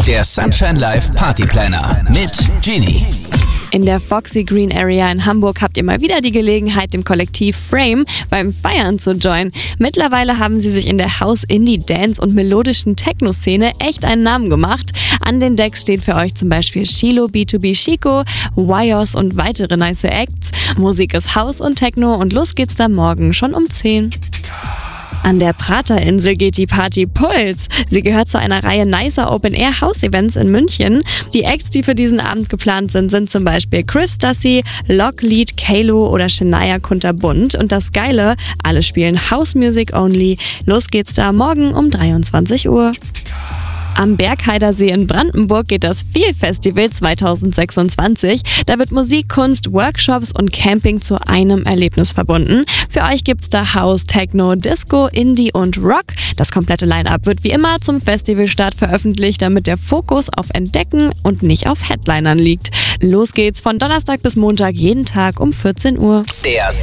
Der Sunshine Live Party Planner mit Genie. In der Foxy Green Area in Hamburg habt ihr mal wieder die Gelegenheit, dem Kollektiv Frame beim Feiern zu joinen. Mittlerweile haben sie sich in der House, Indie, Dance und melodischen Techno-Szene echt einen Namen gemacht. An den Decks steht für euch zum Beispiel Shilo, B2B Chico, Wyos und weitere nice Acts. Musik ist House und Techno und los geht's dann morgen schon um 10. An der Praterinsel geht die Party Puls. Sie gehört zu einer Reihe nicer Open-Air-House-Events in München. Die Acts, die für diesen Abend geplant sind zum Beispiel Chris Stassi, Locklead, Kalo oder Shania Kunterbunt. Und das Geile, alle spielen House Music Only. Los geht's da morgen um 23 Uhr. Am Bergheidersee in Brandenburg geht das Feel-Festival 2026. Da wird Musik, Kunst, Workshops und Camping zu einem Erlebnis verbunden. Für euch gibt's da House, Techno, Disco, Indie und Rock. Das komplette Line-Up wird wie immer zum Festivalstart veröffentlicht, damit der Fokus auf Entdecken und nicht auf Headlinern liegt. Los geht's von Donnerstag bis Montag jeden Tag um 14 Uhr. Der